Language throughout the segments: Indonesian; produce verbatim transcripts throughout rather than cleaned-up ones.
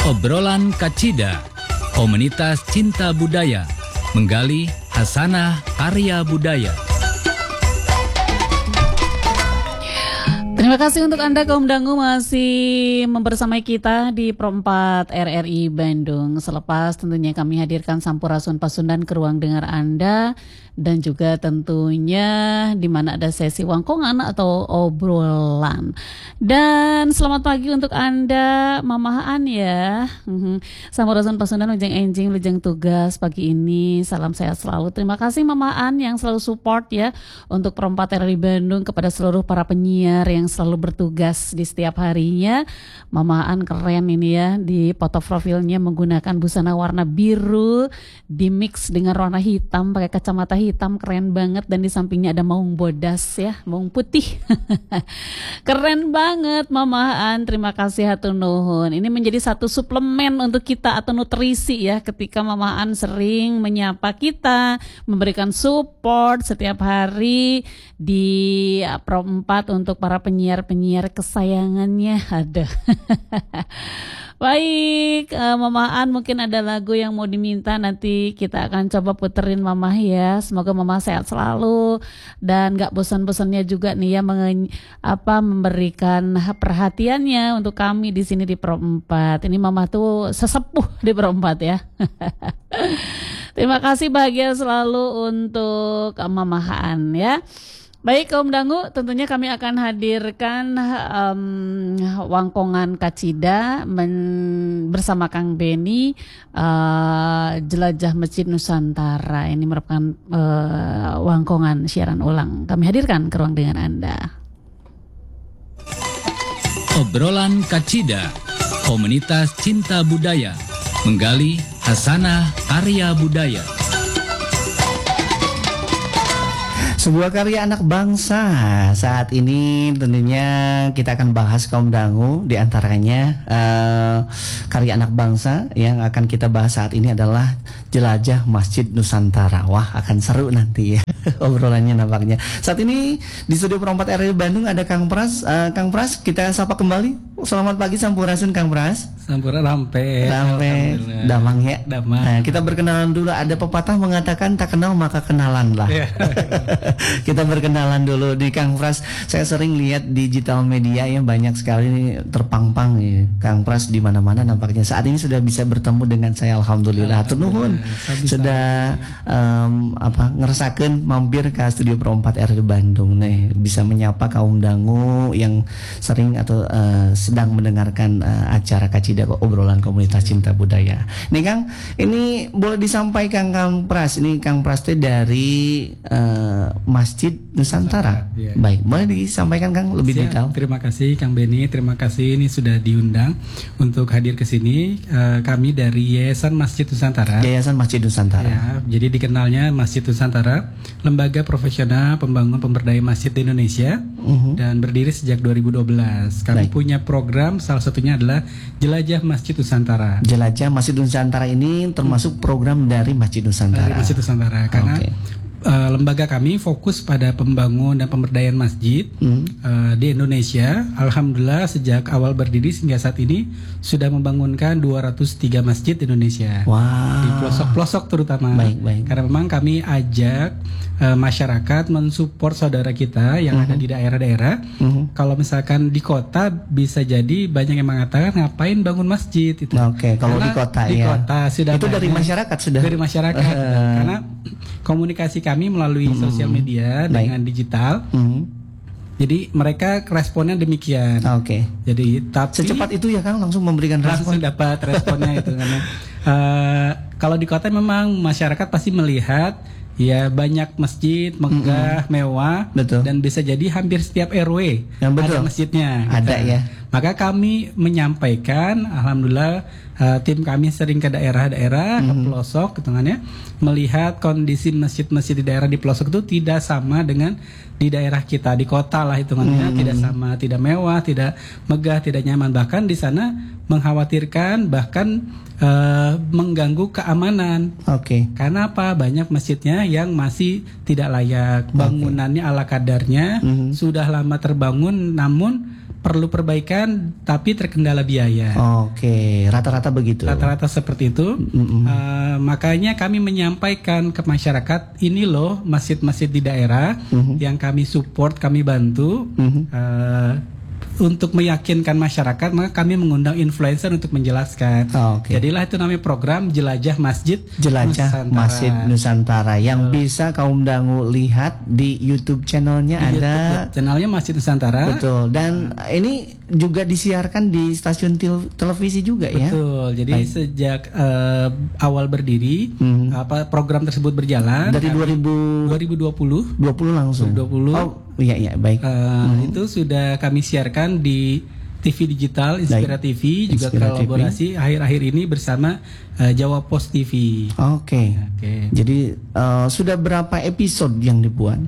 Obrolan Kacida, komunitas cinta budaya, menggali hasanah karya budaya. Terima kasih untuk Anda kaum dangu masih membersamai kita di Pro empat R R I Bandung. Selepas tentunya kami hadirkan Sampurasun Pasundan ke ruang dengar Anda, dan juga tentunya di mana ada sesi wangkongan atau obrolan. Dan selamat pagi untuk Anda Mamahan ya. Sampurasun Pasundan ujung enjing lujeng tugas pagi ini. Salam sehat selalu. Terima kasih Mamahan yang selalu support ya untuk Pro empat R R I Bandung, kepada seluruh para penyiar yang selalu bertugas di setiap harinya. Mamahan keren ini ya, di foto profilnya menggunakan busana warna biru di mix dengan warna hitam, pakai kacamata hitam, keren banget. Dan di sampingnya ada maung bodas ya, maung putih. Keren banget Mamahan, terima kasih hatur nuhun. Ini menjadi satu suplemen untuk kita atau nutrisi ya, ketika Mamahan sering menyapa kita, memberikan support setiap hari di Pro empat untuk para penyiar-penyiar kesayangannya. Ada. Baik, uh, Mama An, mungkin ada lagu yang mau diminta, nanti kita akan coba puterin Mama ya. Semoga Mama sehat selalu dan gak bosan-bosannya juga nih ya menge- apa memberikan perhatiannya untuk kami di sini di Pro empat. Ini Mama tuh sesepuh di Pro empat ya. Terima kasih, bahagia selalu untuk Mama An ya. Baik kaum dangu, tentunya kami akan hadirkan um, wangkongan Kacida men- bersama Kang Beni, uh, jelajah Masjid Nusantara. Ini merupakan uh, wangkongan siaran ulang. Kami hadirkan ke ruang dengan Anda. Obrolan Kacida, komunitas cinta budaya, menggali hasanah karya budaya. Sebuah karya anak bangsa. Saat ini tentunya kita akan bahas kaum dangu. Di antaranya uh, karya anak bangsa yang akan kita bahas saat ini adalah Jelajah Masjid Nusantara. Wah, akan seru nanti ya obrolannya nampaknya. Saat ini di studio Pro empat R R I Bandung ada Kang Pras. uh, Kang Pras, kita sapa kembali. Selamat pagi Sampurasun Kang Pras. Sampura rampe. Rampe, damang ya. Damang. Nah, kita berkenalan dulu. Ada pepatah mengatakan tak kenal maka kenalan lah. Kita berkenalan dulu di Kang Pras. Saya sering lihat digital media yang banyak sekali terpang-pang ya. Kang Pras di mana-mana nampaknya. Saat ini sudah bisa bertemu dengan saya, alhamdulillah. Hatur nuhun. Sudah um, apa ngerasakan mampir ke studio Pro empat R R I Bandung nih, bisa menyapa kaum dangu yang sering atau uh, sedang mendengarkan uh, acara Kacida, obrolan komunitas cinta budaya. Nih Kang, ini boleh disampaikan Kang Pras. Ini Kang Pras itu dari uh, Masjid Nusantara. Nusantara, iya. Baik, boleh disampaikan Kang lebih Siap, detail. Terima kasih Kang Beni, terima kasih ini sudah diundang untuk hadir ke sini. Uh, kami dari Yayasan Masjid Nusantara. Yayasan Masjid Nusantara. Ya, jadi dikenalnya Masjid Nusantara, lembaga profesional pembangun pemberdayaan masjid di Indonesia, uh-huh. dan berdiri sejak dua ribu dua belas. Kami Baik. punya program, salah satunya adalah Jelajah Masjid Nusantara. Jelajah Masjid Nusantara ini termasuk program dari Masjid Nusantara. Dari Masjid Nusantara, karena okay. Uh, lembaga kami fokus pada pembangunan dan pemberdayaan masjid hmm. uh, di Indonesia. Alhamdulillah sejak awal berdiri hingga saat ini sudah membangunkan dua ratus tiga masjid di Indonesia. Wow. Di pelosok-pelosok terutama. Baik, baik. Karena memang kami ajak uh, masyarakat mensupport saudara kita yang uh-huh. ada di daerah-daerah. Uh-huh. Kalau misalkan di kota bisa jadi banyak yang mengatakan ngapain bangun masjid itu. Oke, okay, kalau di kota di ya. kota sudah itu dari masyarakat sudah. Dari masyarakat. Uh. Karena komunikasi kami melalui mm-hmm. sosial media Baik. dengan digital, mm-hmm. jadi mereka responnya demikian. Oke. Okay. Jadi tapi secepat itu ya Kang langsung memberikan respon. Langsung dapat responnya itu karena uh, kalau di kota memang masyarakat pasti melihat ya banyak masjid megah, mm-hmm. mewah, betul. Dan bisa jadi hampir setiap R W yang ada masjidnya. Ada gitu. Ya. Maka kami menyampaikan, alhamdulillah uh, tim kami sering ke daerah-daerah, mm-hmm. ke pelosok, gitu kan ya, melihat kondisi masjid-masjid di daerah di pelosok itu tidak sama dengan di daerah kita di kota lah hitungannya, mm-hmm. tidak sama, tidak mewah, tidak megah, tidak nyaman, bahkan di sana mengkhawatirkan, bahkan uh, mengganggu keamanan. Oke. Okay. Karena apa? Banyak masjidnya yang masih tidak layak, bangunannya okay. ala kadarnya, mm-hmm. sudah lama terbangun, namun perlu perbaikan tapi terkendala biaya. Oke, rata-rata begitu. Rata-rata seperti itu. Mm-mm. Uh, makanya kami menyampaikan ke masyarakat, ini loh masjid-masjid di daerah Mhm. yang kami support, kami bantu. Mhm. Uh, untuk meyakinkan masyarakat, maka kami mengundang influencer untuk menjelaskan. Oh, oke. Jadilah itu namanya program Jelajah Masjid Jelajah Nusantara. Masjid Nusantara yang bisa kaum dangu lihat di YouTube channelnya Di ada. YouTube, channelnya Masjid Nusantara. Betul. Dan ini juga disiarkan di stasiun tel- televisi juga ya. Betul. Jadi Baik. sejak uh, awal berdiri, Mhm. apa program tersebut berjalan Dari dua ribu dua ribu dua puluh. dua puluh langsung. dua ribu dua puluh. Oh, iya iya baik. Uh, Itu sudah kami siarkan di T V digital Inspira T V, juga Inspira T V. kolaborasi akhir-akhir ini bersama uh, Jawa Post T V. Oke. Oke. Jadi eh, sudah berapa episode yang dibuat?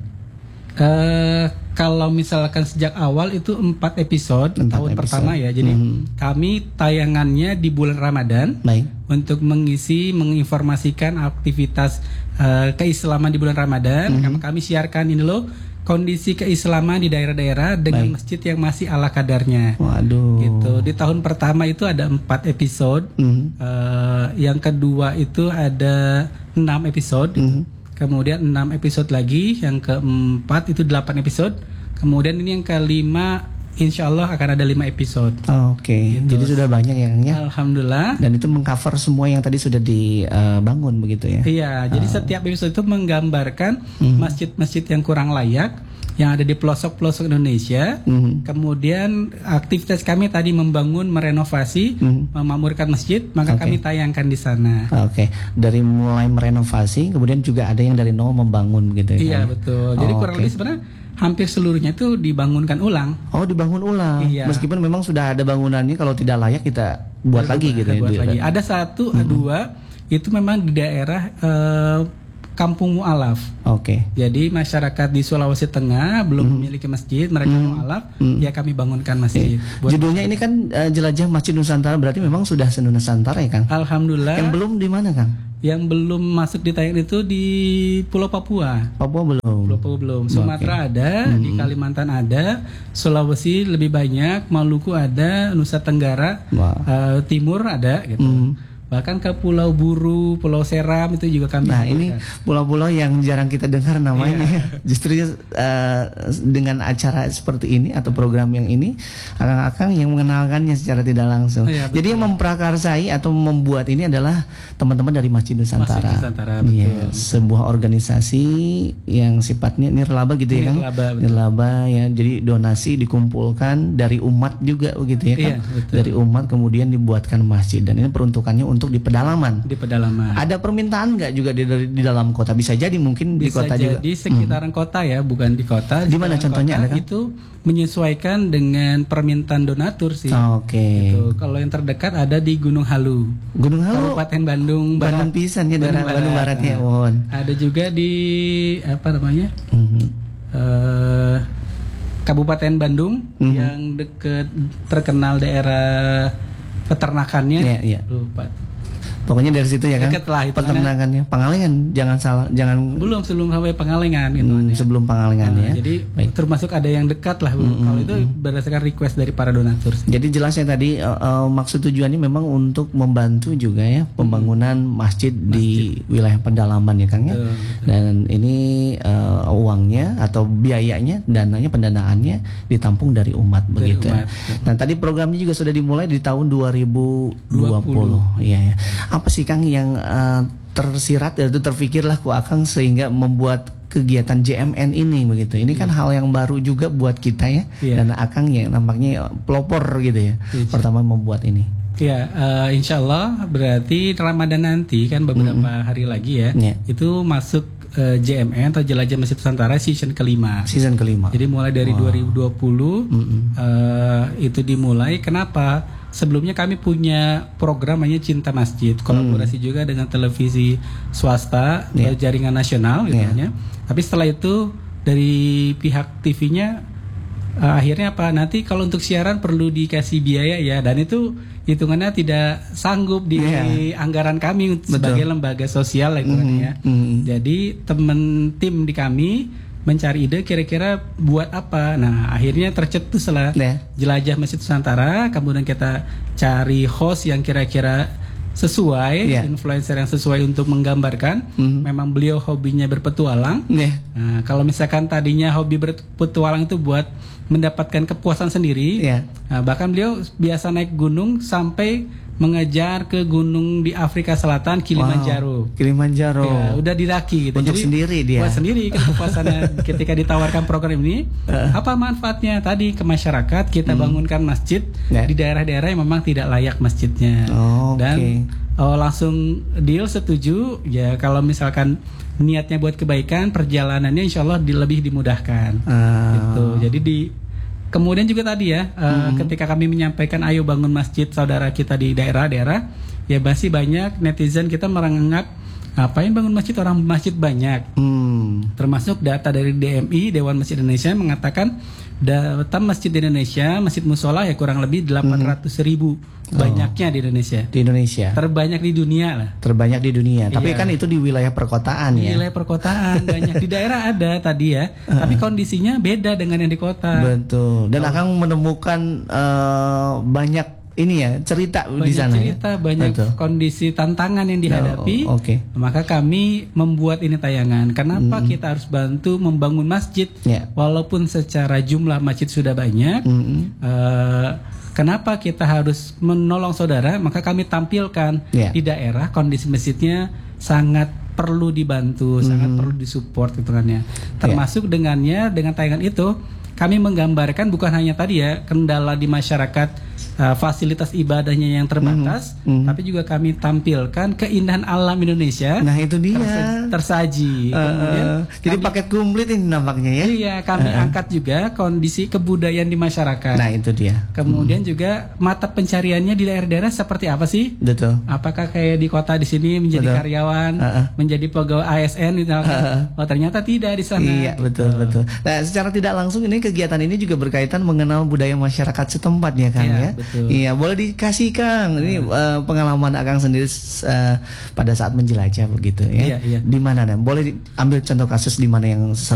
Uh, kalau misalkan sejak awal itu empat episode Empat tahun episode. pertama ya. Jadi Mhm. kami tayangannya di bulan Ramadan Baik. untuk mengisi, menginformasikan aktivitas uh, keislaman di bulan Ramadan. Mhm. Kami, kami siarkan ini loh kondisi keislaman di daerah-daerah dengan Baik. masjid yang masih ala kadarnya. Waduh. Gitu. Di tahun pertama itu ada empat episode. Mhm. Uh, yang kedua itu ada enam episode. Mhm. Kemudian enam episode lagi. Yang keempat itu delapan episode. Kemudian ini yang kelima, insya Allah akan ada lima episode. Oke. Gitu. Jadi sudah banyak ya, Kang, ya. Alhamdulillah. Dan itu mengcover semua yang tadi sudah dibangun begitu ya. Iya, jadi setiap episode itu menggambarkan Mhm. masjid-masjid yang kurang layak yang ada di pelosok-pelosok Indonesia. Mhm. Kemudian aktivitas kami tadi membangun, merenovasi, Mhm. memakmurkan masjid, maka Oke. kami tayangkan di sana. Oke, dari mulai merenovasi, kemudian juga ada yang dari nol membangun begitu ya. Iya, Kang? betul. Jadi Oh, kurang oke. lebih sebenarnya hampir seluruhnya itu dibangunkan ulang. Oh, dibangun ulang. Iya. Meskipun memang sudah ada bangunannya, kalau tidak layak kita buat lagi gitu ya. Buat Di- lagi. Ada satu, dua itu memang di daerah eh, Kampung Mu'alaf. Oke. Jadi masyarakat di Sulawesi Tengah belum memiliki masjid, mereka mu'alaf, ya kami bangunkan masjid. Buat- Judulnya ini kan eh, Jelajah Masjid Nusantara, berarti memang sudah se-Nusantara ya, Kang? Alhamdulillah Yang yang, belum di mana, Kang? belum masuk di tayang itu di Pulau Papua. Papua belum. Pulau Papua belum. Sumatera ada, di Kalimantan ada, Sulawesi lebih banyak, Maluku ada, Nusa Tenggara Wah. eh, Timur ada gitu. Hmm. Bahkan ke Pulau Buru, Pulau Seram itu juga kami. Nah, ini lakukan. pulau-pulau yang jarang kita dengar namanya. Iya. Justru eh, dengan acara seperti ini atau program yang ini, akang-akang yang mengenalkannya secara tidak langsung. Iya, betul. Jadi yang memprakarsai atau membuat ini adalah teman-teman dari Masjid Nusantara. Masjid Nusantara, Iya, betul. sebuah organisasi yang sifatnya nirlaba gitu ya, Kang? Nirlaba, betul. Nirlaba ya. Jadi donasi dikumpulkan dari umat juga begitu ya, Kang? Iya, betul. Dari umat kemudian dibuatkan masjid, dan ini peruntukannya untuk di pedalaman. Di pedalaman. Ada permintaan nggak juga di, di, di dalam kota? Bisa jadi mungkin di Bisa kota juga. jadi sekitaran kota ya, bukan di kota. Di mana sekitaran contohnya kota ada, Kang? itu menyesuaikan dengan permintaan donatur sih. Oke. Gitu. Kalau yang terdekat ada di Gunung Halu, Gunung Halu, Kabupaten Bandung Barat. Bandung pisan ya, daerah Bandung Barat ya. Won. Ada juga di apa namanya? Mhm. eh, Kabupaten Bandung Mhm. yang deket terkenal daerah peternakannya. Iya, iya. Lupa. Pokoknya dari situ ya, kan? Deket lah, hitungannya. Peternakannya. Pangalengan, jangan salah, jangan Belum sebelum sampai Pengalengan gitu. Hmm, sebelum Pangalengan Nah, ya. Jadi Baik. termasuk ada yang dekat lah, Bu. Kalau itu berdasarkan request dari para donatur. Jadi jelasnya tadi eh, eh, maksud tujuannya memang untuk membantu juga ya pembangunan masjid, di wilayah pedalaman ya, Kang ya. Betul, Dan ini eh, uangnya atau biayanya, dananya, pendanaannya ditampung dari umat Dari begitu. ya. umat, betul. Nah, tadi programnya juga sudah dimulai di tahun dua ribu dua puluh. Iya ya. Apa sih, Kang, yang eh, tersirat atau terfikirlah ku Akang sehingga membuat kegiatan J M N ini begitu. Ini kan hal yang baru juga buat kita ya. Iya. Dan Akang yang nampaknya pelopor gitu ya. Iya. Pertama membuat ini. Ya, eh, insya Allah berarti Ramadan nanti kan beberapa hari lagi ya, Iya. itu masuk eh, J M N atau Jelajah Masjid Nusantara season kelima. Season kelima. Jadi mulai dari dua ribu dua puluh eh, itu dimulai. Kenapa? Sebelumnya kami punya program namanya Cinta Masjid, kolaborasi juga dengan televisi swasta, Iya. eh, jaringan nasional gitu Iya. ya. Tapi setelah itu dari pihak T V-nya eh, akhirnya apa? Nanti kalau untuk siaran perlu dikasih biaya ya, dan itu hitungannya tidak sanggup di Iya. anggaran kami sebagai lembaga sosial lah hitungannya ya. Mhm. Jadi teman tim di kami mencari ide kira-kira buat apa. Nah, akhirnya tercetuslah Ya. Jelajah Masjid Nusantara. Kemudian kita cari host yang kira-kira sesuai, Ya. influencer yang sesuai untuk menggambarkan. Mhm. Memang beliau hobinya berpetualang. Ya. Nah, kalau misalkan tadinya hobi berpetualang itu buat mendapatkan kepuasan sendiri, Ya. nah, bahkan beliau biasa naik gunung sampai mengejar ke gunung di Afrika Selatan, Kilimanjaro. Wow, Kilimanjaro. Ya, udah didaki gitu. Untuk sendiri dia. Buat sendiri kan kepuasannya ketika ditawarkan program ini. Apa manfaatnya tadi ke masyarakat? Kita bangunkan masjid Ya. di daerah-daerah yang memang tidak layak masjidnya. Oh, Dan oke. oh, langsung deal, setuju. Ya kalau misalkan niatnya buat kebaikan, perjalanannya insya Allah di, lebih dimudahkan. Ah. Gitu. Jadi di kemudian juga tadi ya, uh, ketika kami menyampaikan ayo bangun masjid saudara kita di daerah-daerah, ya masih banyak netizen kita menganggap ngapain bangun masjid, orang masjid banyak. Hmm. Termasuk data dari D M I, Dewan Masjid Indonesia, mengatakan data masjid di Indonesia, masjid musola ya kurang lebih delapan ratus ribu banyaknya di Indonesia. Di Indonesia. Terbanyak di dunia lah. Terbanyak di dunia. Tapi Iya. kan itu di wilayah perkotaan Di ya. wilayah perkotaan banyak, di daerah ada tadi ya, tapi kondisinya beda dengan yang di kota. Betul. Dan akan menemukan eh, banyak ini ya cerita di Banyak sana. cerita, ya? banyak Betul. kondisi tantangan yang dihadapi. Oh, oke. Maka kami membuat ini tayangan. Kenapa kita harus bantu membangun masjid? Ya. Walaupun secara jumlah masjid sudah banyak, Mm-mm. eh, kenapa kita harus menolong saudara? Maka kami tampilkan Ya. di daerah kondisi masjidnya sangat perlu dibantu, sangat perlu disupport hitungannya. Termasuk dengannya, dengan tayangan itu kami menggambarkan bukan hanya tadi ya kendala di masyarakat, uh, fasilitas ibadahnya yang terbatas, Mhm. tapi juga kami tampilkan keindahan alam Indonesia. Nah itu dia. tersa- tersaji. Eh, Kemudian eh, jadi kami- paket komplit ini nampaknya ya. iya, kami angkat juga kondisi kebudayaan di masyarakat. Nah itu dia. Kemudian juga mata pencariannya di daerah-daerah seperti apa sih? Betul. Apakah kayak di kota di sini menjadi Betul. karyawan, Uh-uh. menjadi pegawai A S N misalkan? Oh ternyata tidak di sana. Iya betul betul. Nah secara tidak langsung ini kegiatan ini juga berkaitan mengenal budaya masyarakat setempat ya Kang Iya, ya. betul. Iya boleh dikasih Kang. Ini eh, pengalaman Akang sendiri eh, pada saat menjelajah begitu ya. Iya, iya. Di mana nih? Boleh diambil contoh kasus di mana yang